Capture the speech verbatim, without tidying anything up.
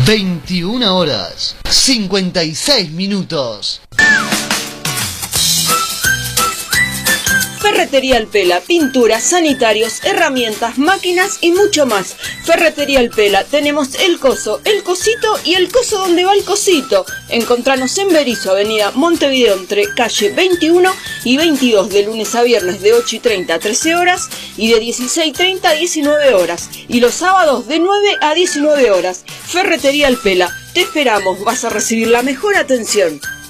veintiuna horas, cincuenta y seis minutos. Ferretería Alpela, pinturas, sanitarios, herramientas, máquinas y mucho más. Ferretería Alpela, tenemos el coso, el cosito y el coso donde va el cosito. Encontranos en Berisso, avenida Montevideo, entre calle veintiuno y veintidós, de lunes a viernes de ocho y treinta a trece horas y de dieciséis y treinta a diecinueve horas. Y los sábados de nueve a diecinueve horas. Ferretería Alpela, te esperamos, vas a recibir la mejor atención.